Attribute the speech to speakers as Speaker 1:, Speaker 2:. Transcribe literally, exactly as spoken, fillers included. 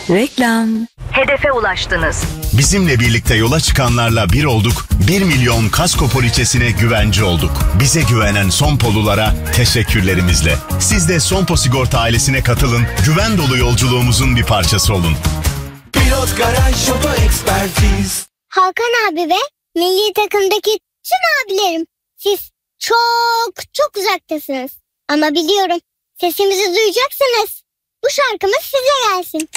Speaker 1: Reklam.
Speaker 2: Hedefe ulaştınız.
Speaker 3: Bizimle birlikte yola çıkanlarla bir olduk, bir milyon kasko poliçesine güvence olduk. Bize güvenen Sonpolulara teşekkürlerimizle. Siz de Sonpo Sigorta ailesine katılın, güven dolu yolculuğumuzun bir parçası olun.
Speaker 4: Pilot Garaj Oto Ekspertiz.
Speaker 5: Hakan abi ve milli takımdaki tüm abilerim, siz çok çok uzaktasınız. Ama biliyorum, sesimizi duyacaksınız. Bu şarkımız size gelsin.